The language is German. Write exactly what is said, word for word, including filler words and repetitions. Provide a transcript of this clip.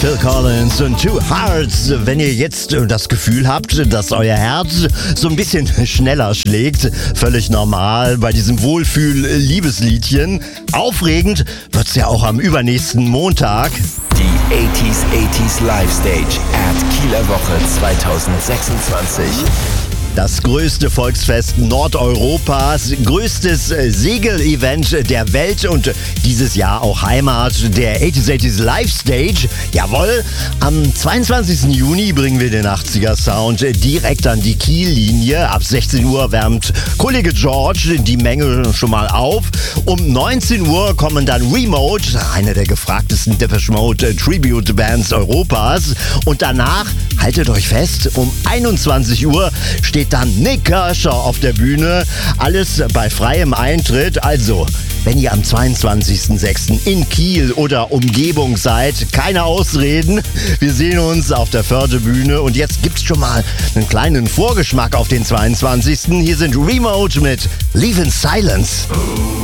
Phil Collins und Two Hearts. Wenn ihr jetzt das Gefühl habt, dass euer Herz so ein bisschen schneller schlägt, völlig normal bei diesem Wohlfühl-Liebesliedchen. Aufregend wird's ja auch am übernächsten Montag. Die achtziger achtziger Live Stage at Kieler Woche zweitausendsechsundzwanzig. Das größte Volksfest Nordeuropas, größtes Segel-Event der Welt und dieses Jahr auch Heimat der achtziger achtziger Live Stage. Jawohl, am zweiundzwanzigsten Juni bringen wir den achtziger Sound direkt an die Kiellinie. Ab sechzehn Uhr wärmt Kollege George die Menge schon mal auf. Um neunzehn Uhr kommen dann Remote, eine der gefragtesten Depeche Mode Tribute Bands Europas. Und danach, haltet euch fest, um einundzwanzig Uhr steht dann Nik Kershaw auf der Bühne. Alles bei freiem Eintritt. Also, wenn ihr am zweiundzwanzigsten sechsten in Kiel oder Umgebung seid, keine Ausreden. Wir sehen uns auf der Förde-Bühne. Und jetzt gibt's schon mal einen kleinen Vorgeschmack auf den zweiundzwanzigsten Hier sind Remote mit Leave in Silence.